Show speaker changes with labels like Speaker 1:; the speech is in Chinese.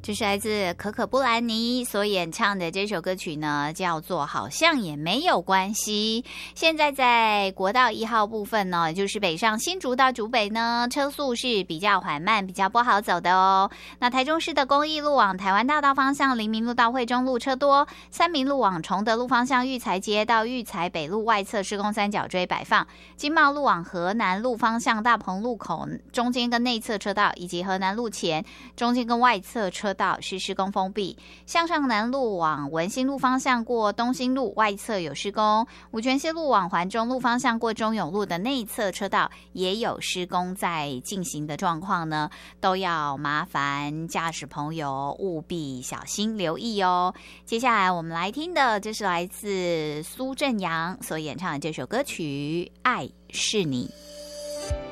Speaker 1: 这是来自可可布兰妮所演唱的这首歌曲呢，叫做好像也没有关系。现在在国道1号部分呢，就是北上新竹到竹北呢，车速是比较缓慢，比较不好走的哦。那台中市的公益路往台湾大道方向，黎明路到惠中路车多；三民路往崇德路方向，育才街到育才北路外侧施工三角锥摆放；金茂路往河南路方向，大鹏路口中间跟内侧车道，以及河南路前中间跟外侧车道是施工封闭。向上南路往文心路方向过东兴路外侧有施工，五权西路往环中路方向过中永路的内侧车道也有施工在进行的状况呢，都要麻烦驾驶朋友务必小心留意哦。接下来我们来听的就是来自苏正阳所演唱的这首歌曲《爱是你》。